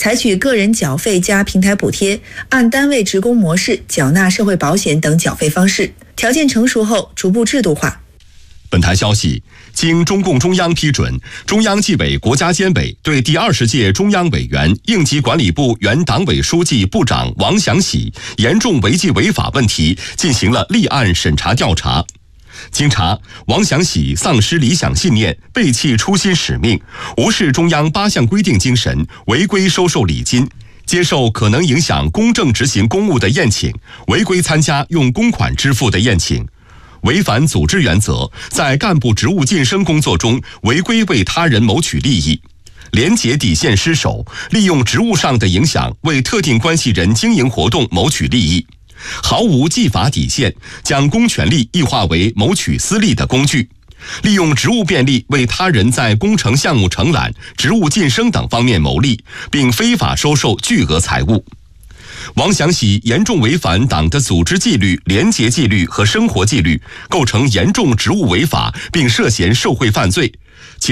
采取个人缴费加平台补贴、按单位职工模式缴纳社会保险等缴费方式，条件成熟后逐步制度化。 本台消息，经中共中央批准，中央纪委国家监委对第20届中央委员、应急管理部原党委书记、部长王祥喜严重违纪违法问题进行了立案审查调查。经查，王祥喜丧失理想信念，背弃初心使命，无视中央8项规定精神，违规收受礼金，接受可能影响公正执行公务的宴请，违规参加用公款支付的宴请，违反组织原则，在干部职务晋升工作中违规为他人谋取利益，廉洁底线失守，利用职务上的影响为特定关系人经营活动谋取利益，毫无纪法底线，将公权力异化为谋取私利的工具，利用职务便利为他人在工程项目承揽、职务晋升等方面谋利，并非法收受巨额财物。王祥喜严重违反党的组织纪律、廉洁纪律和生活纪律，构成严重职务违法，并涉嫌受贿犯罪。